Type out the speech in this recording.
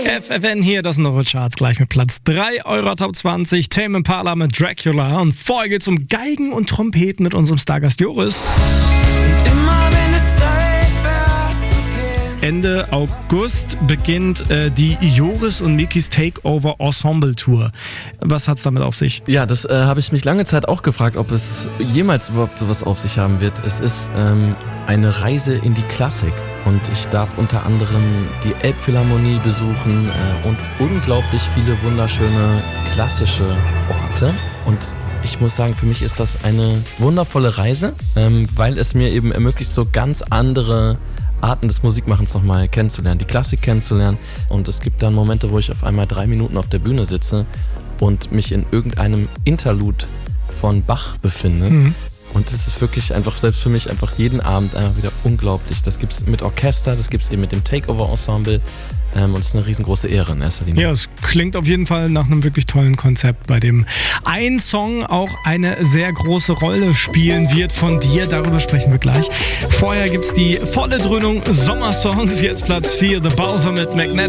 FFN hier, das sind eure Charts, gleich mit Platz 3 eurer Top 20. Tame Impala mit Dracula. Und vorher geht's um Geigen und Trompeten mit unserem Stargast Joris. Immer wenn es Zeit wird zu gehen. Ende August beginnt die Joris und Mikis Takeover Ensemble Tour. Was hat's damit auf sich? Ja, das habe ich mich lange Zeit auch gefragt, ob es jemals überhaupt sowas auf sich haben wird. Es ist eine Reise in die Klassik und ich darf unter anderem die Elbphilharmonie besuchen und unglaublich viele wunderschöne klassische Orte. Und ich muss sagen, für mich ist das eine wundervolle Reise, weil es mir eben ermöglicht, so ganz andere Arten des Musikmachens nochmal kennenzulernen, die Klassik kennenzulernen. Und es gibt dann Momente, wo ich auf einmal 3 Minuten auf der Bühne sitze und mich in irgendeinem Interlude von Bach befinde. Mhm. Und das ist wirklich einfach, selbst für mich, einfach jeden Abend einfach wieder unglaublich. Das gibt's mit Orchester, das gibt's eben mit dem Takeover-Ensemble. Und es ist eine riesengroße Ehre in erster Linie. Ja, es klingt auf jeden Fall nach einem wirklich tollen Konzept, bei dem ein Song auch eine sehr große Rolle spielen wird von dir. Darüber sprechen wir gleich. Vorher gibt's die volle Dröhnung Sommersongs. Jetzt Platz 4, The Bowser mit Magnetic.